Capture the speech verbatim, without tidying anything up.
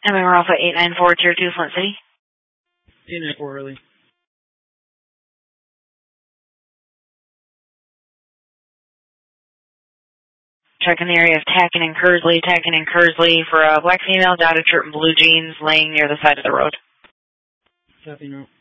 M M R Alpha eight nine four, Tier two, Flint City. eight nine four, early. Checking the area of Tacking and Kersley, Tacking and Kersley for a black female, dotted shirt and blue jeans laying near the side of the road. Copy, no.